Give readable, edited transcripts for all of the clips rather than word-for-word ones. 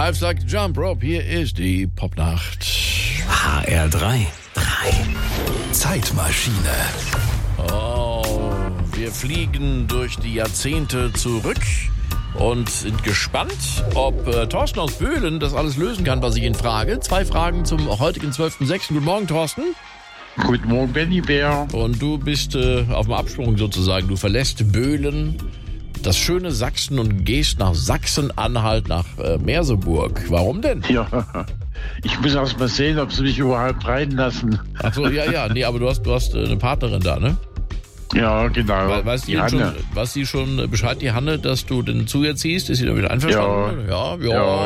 Live sagt Jump Rope. Hier ist die Popnacht. HR3. Zeitmaschine. Oh, wir fliegen durch die Jahrzehnte zurück und sind gespannt, ob Thorsten aus Böhlen das alles lösen kann, was ich ihn frage. 2 Fragen zum heutigen 12.06. Guten Morgen, Thorsten. Guten Morgen, Benny Bär. Und du bist auf dem Absprung sozusagen. Du verlässt Böhlen, das schöne Sachsen, und gehst nach Sachsen-Anhalt, nach Merseburg. Warum denn? Ja, ich muss erst mal sehen, ob sie mich überhaupt reinlassen. Ach so, ja. Nee, aber du hast eine Partnerin da, ne? Ja, genau. Weiß die schon Bescheid, die Hanne, dass du denn zu ihr ziehst? Ist sie damit einverstanden? Ja.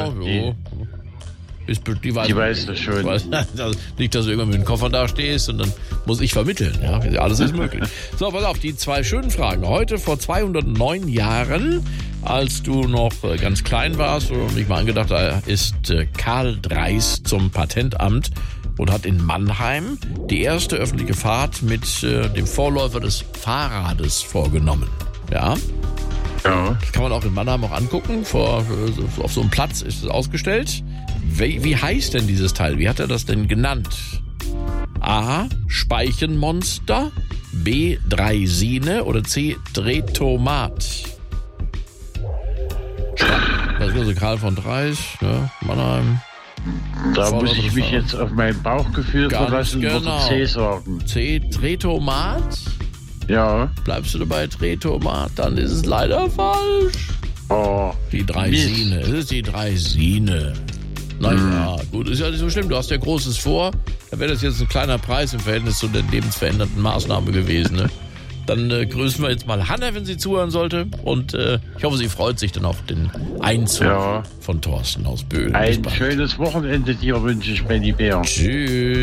Die weiß das schon. Nicht, dass du irgendwann mit dem Koffer da stehst und dann muss ich vermitteln. Ja, alles ist möglich. So, pass auf, die 2 schönen Fragen. Heute vor 209 Jahren, als du noch ganz klein warst und nicht mal angedacht, da ist Karl Dreis zum Patentamt und hat in Mannheim die erste öffentliche Fahrt mit dem Vorläufer des Fahrrades vorgenommen. Ja. Ja. Das kann man auch in Mannheim auch angucken. Auf so einem Platz ist es ausgestellt. Wie heißt denn dieses Teil? Wie hat er das denn genannt? A. Speichenmonster, B. Draisine oder C. Drehtomat? Das ist also Karl von Dreis, ja, Mannheim. Da muss ich mich jetzt auf mein Bauchgefühl verlassen und C sagen. C. Drehtomat? Ja. Bleibst du dabei, Drehtomat? Dann ist es leider falsch. Oh. Die Draisine. Es ist die Draisine. Naja, gut, ist ja nicht so schlimm. Du hast ja Großes vor. Da wäre das jetzt ein kleiner Preis im Verhältnis zu der lebensverändernden Maßnahme gewesen. Ne? Dann grüßen wir jetzt mal Hanna, wenn sie zuhören sollte. Und ich hoffe, sie freut sich dann auf den Einzug von Thorsten aus Böhlen. Ein schönes Wochenende dir wünsche ich, Benny Bär. Tschüss.